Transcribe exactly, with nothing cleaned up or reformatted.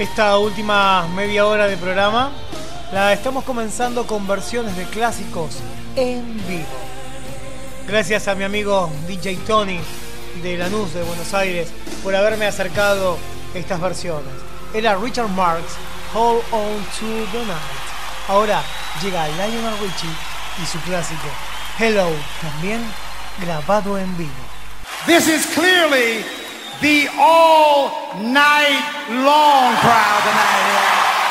Esta última media hora de programa la estamos comenzando con versiones de clásicos en vivo. Gracias a mi amigo D J Tony de Lanús, de Buenos Aires, por haberme acercado estas versiones. Era Richard Marx, Hold On To The Night. Ahora llega Lionel Richie y su clásico Hello, también grabado en vivo. This is clearly the all night long crowd tonight.